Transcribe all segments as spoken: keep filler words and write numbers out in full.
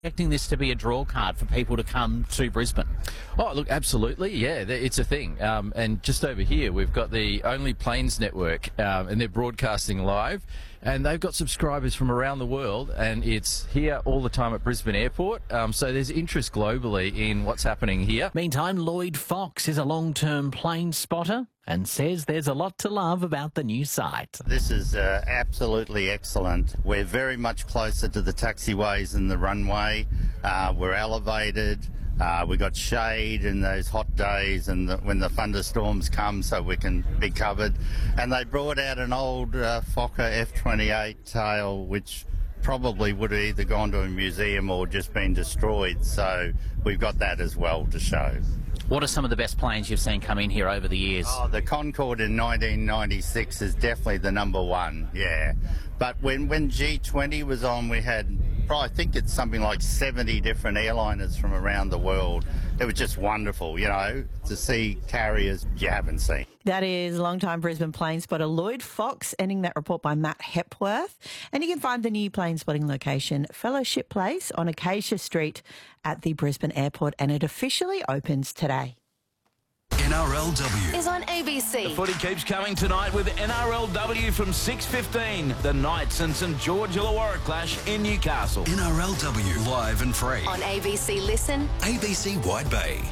Expecting this to be a draw card for people to come to Brisbane? Oh, look, absolutely, yeah, th- it's a thing. Um, and just over here, we've got the Only Planes Network, um, and they're broadcasting live, and they've got subscribers from around the world, and it's here all the time at Brisbane Airport. Um, so there's interest globally in what's happening here. Meantime, Lloyd Fox is a long-term plane spotter and says there's a lot to love about the new site. This is uh, absolutely excellent. We're very much closer to the taxiways and the runway. Uh, we're elevated. Uh, we got shade in those hot days and the, when the thunderstorms come, so we can be covered. And they brought out an old uh, Fokker F twenty-eight tail, which probably would have either gone to a museum or just been destroyed. So we've got that as well to show. What are some of the best planes you've seen come in here over the years? Oh, the Concorde in nineteen ninety-six is definitely the number one, yeah. But when, when G twenty was on, we had, I think it's something like seventy different airliners from around the world. It was just wonderful, you know, to see carriers you haven't seen. That is longtime Brisbane plane spotter Lloyd Fox, ending that report by Matt Hepworth. And you can find the new plane spotting location, Fellowship Place on Acacia Street at the Brisbane Airport, and it officially opens today. N R L W is on A B C. The footy keeps coming tonight with N R L W from six fifteen. The Knights and St George Illawarra clash in Newcastle. N R L W, live and free. On A B C Listen. A B C Wide Bay.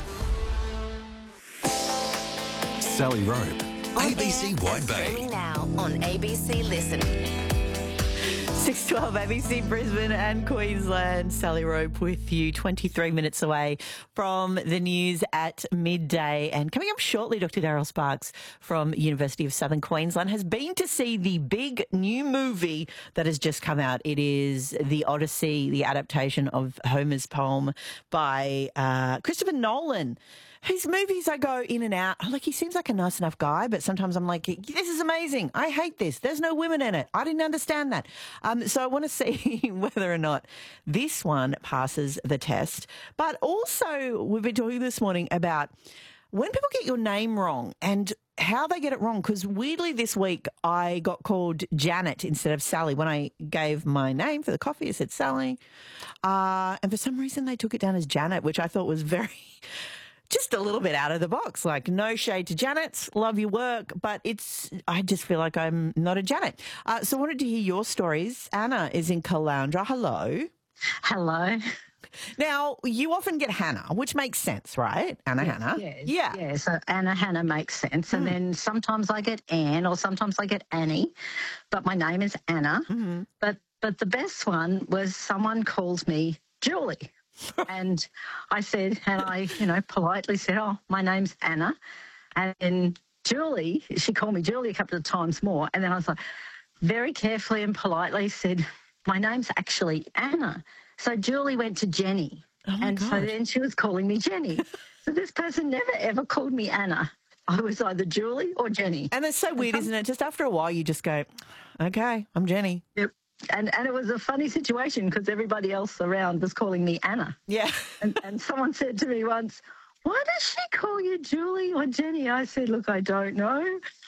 Sally Rope. A B C Wide Bay. Now on A B C Listen. six twelve A B C Brisbane and Queensland. Sally Rope with you, twenty-three minutes away from the news at midday. And coming up shortly, Doctor Daryl Sparks from University of Southern Queensland has been to see the big new movie that has just come out. It is The Odyssey, the adaptation of Homer's poem by uh, Christopher Nolan. His movies, I go in and out. Like, he seems like a nice enough guy, but sometimes I'm like, this is amazing. I hate this. There's no women in it. I didn't understand that. Um, so I want to see whether or not this one passes the test. But also, we've been talking this morning about when people get your name wrong and how they get it wrong. Because weirdly this week, I got called Janet instead of Sally. When I gave my name for the coffee, I said Sally. Uh, and for some reason, they took it down as Janet, which I thought was very... just a little bit out of the box, like no shade to Janet, love your work, but it's, I just feel like I'm not a Janet. Uh, so I wanted to hear your stories. Anna is in Caloundra. Hello. Hello. Now, you often get Hannah, which makes sense, right? Anna, yes, Hannah. Yes, yeah. Yeah, so Anna, Hannah makes sense. And mm. then sometimes I get Anne or sometimes I get Annie, but my name is Anna. Mm-hmm. But, but the best one was someone calls me Julie. And I said, and I, you know, politely said, oh, my name's Anna. And then Julie, she called me Julie a couple of times more. And then I was like, very carefully and politely said, my name's actually Anna. So Julie went to Jenny. Oh my and God. so then she was calling me Jenny. So this person never, ever called me Anna. I was either Julie or Jenny. And it's so weird, isn't it? Just after a while, you just go, okay, I'm Jenny. Yep. And and it was a funny situation because everybody else around was calling me Anna. Yeah. and, and someone said to me once, why does she call you Julie or Jenny? I said, look, I don't know.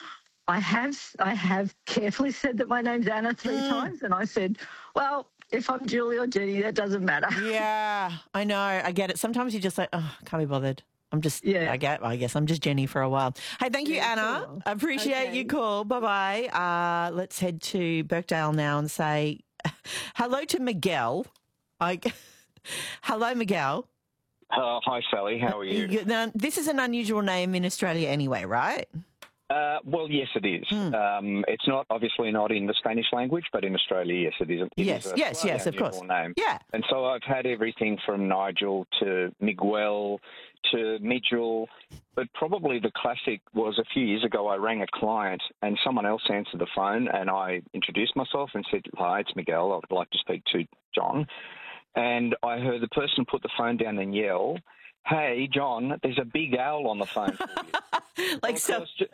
I have I have carefully said that my name's Anna three mm. times. And I said, well, if I'm Julie or Jenny, that doesn't matter. Yeah, I know. I get it. Sometimes you're just like, oh, can't be bothered. I'm just, yeah. I get. I guess I'm just Jenny for a while. Hey, thank you, yeah, Anna. Cool. Appreciate okay. your call. Bye bye. Uh, let's head to Birkdale now and say hello to Miguel. I, hello, Miguel. Uh, hi, Sally. How are you? Now, this is an unusual name in Australia, anyway, right? Uh, well, yes, it is. Mm. Um, it's not obviously not in the Spanish language, but in Australia, yes, it is. It yes, is a yes, yes, of course. Name. Yeah. And so I've had everything from Nigel to Miguel to Midgel, but probably the classic was a few years ago I rang a client and someone else answered the phone and I introduced myself and said, hi, it's Miguel. I would like to speak to John. And I heard the person put the phone down and yell, hey, John, there's a big owl on the phone for you. like well, so.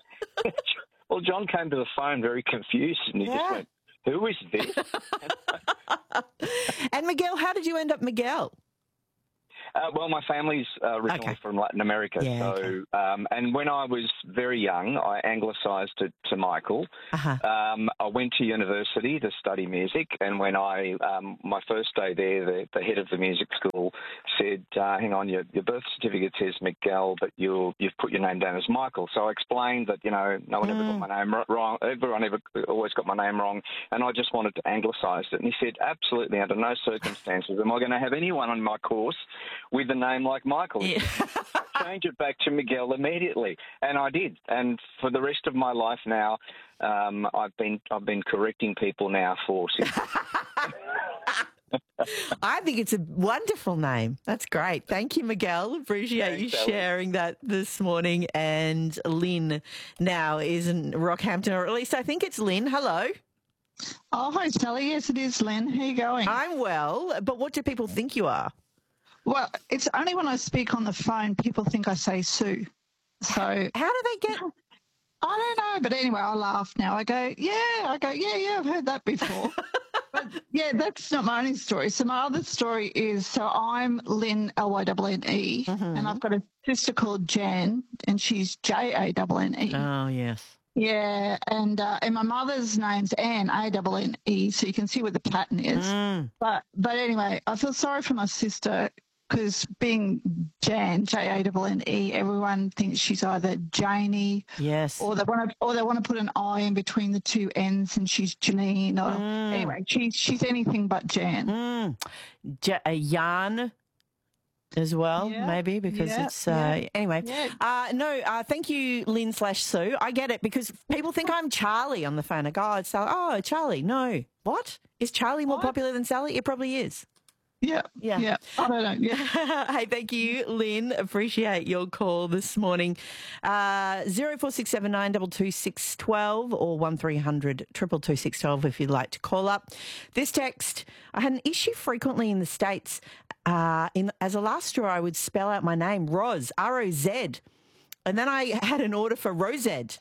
Well, John came to the phone very confused and he yeah. just went, who is this? And Miguel, how did you end up Miguel? Uh, well, my family's uh, originally Okay. from Latin America, Yeah, so um, and when I was very young, I anglicised to, to Michael. Uh-huh. Um, I went to university to study music, and when I um, my first day there, the, the head of the music school said, uh, "Hang on, your, your birth certificate says Miguel, but you you've put your name down as Michael." So I explained that you know no one ever got my name wrong. Everyone ever always got my name wrong, and I just wanted to anglicise it. And he said, "Absolutely, under no circumstances am I going to have anyone on my course with a name like Michael." Yeah. Change it back to Miguel immediately, and I did. And for the rest of my life now, um, I've been I've been correcting people now for six. I think it's a wonderful name. That's great. Thank you, Miguel. Appreciate Thanks, you Sally. sharing that this morning. And Lynn now is in Rockhampton, or at least I think it's Lynn. Hello. Oh, hi, Sally. Yes, it is, Lynn. How are you going? I'm well, but what do people think you are? Well, it's only when I speak on the phone people think I say Sue. So How do they get... I don't know, but anyway, I laugh now. I go, yeah, I go, yeah, yeah, I've heard that before. But yeah, that's not my only story. So my other story is, so I'm Lynn, L Y N N E, and I've got a sister called Jan, and she's J A N N E. Oh, yes. Yeah, and uh, and my mother's name's Anne, A N N E, so you can see where the pattern is. Mm. But but anyway, I feel sorry for my sister because being Jan, J A N N E, everyone thinks she's either Janie, Yes. or they want to or they want to put an I in between the two N's and she's Janine. Or Mm. anyway, she's she's anything but Jan. Mm. J- a yarn as well, Yeah, maybe, because yeah, it's... Uh, yeah, anyway, yeah. uh, no, uh, thank you, Lynn slash Sue. I get it, because people think I'm Charlie on the phone. I go, oh, it's Sally. Oh, Charlie. No. What? Is Charlie more What? popular than Sally? It probably is. Yeah, Yeah. yeah. I don't know. Yeah. Hey, thank you, Lynn. Appreciate your call this morning. Uh, zero four six seven nine two two six one two or one three hundred two two two six one two if you'd like to call up. This text, I had an issue frequently in the States. Uh, in as a last straw, I would spell out my name, Roz, R O Z. And then I had an order for Rosed.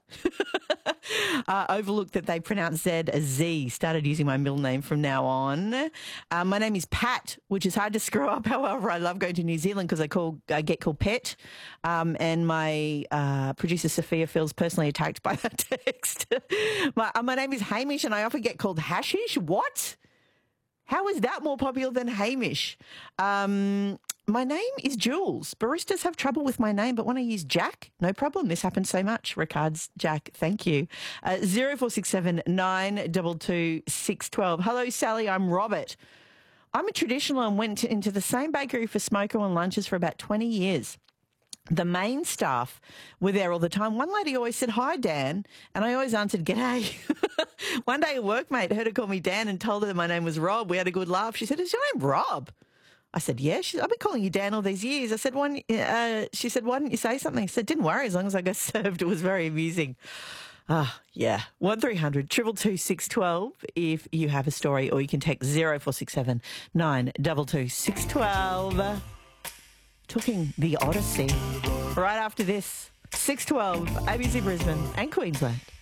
uh, overlooked that they pronounce Z as Z. Started using my middle name from now on. Uh, my name is Pat, which is hard to screw up. However, I love going to New Zealand because I call I get called Pet. Um, and my uh, producer Sophia feels personally attacked by that text. my, uh, my name is Hamish, and I often get called Hashish. What? How is that more popular than Hamish? Um, my name is Jules. Baristas have trouble with my name, but when I use Jack, no problem. This happens so much. Regards, Jack. Thank you. Uh, zero four six seven nine two two six one two. Hello, Sally. I'm Robert. I'm a traditional and went to, into the same bakery for smoko and lunches for about twenty years. The main staff were there all the time. One lady always said, hi, Dan, and I always answered, g'day. One day a workmate heard her call me Dan and told her that my name was Rob. We had a good laugh. She said, is your name Rob? I said, yeah. She said, I've been calling you Dan all these years. I said, why, uh, she said, why didn't you say something? I said, didn't worry, as long as I got served. It was very amusing. Ah, yeah. one three hundred two two two six one two if you have a story, or you can text zero four six seven nine two two six one two. Talking the Odyssey. Right after this, six twelve, A B C Brisbane and Queensland.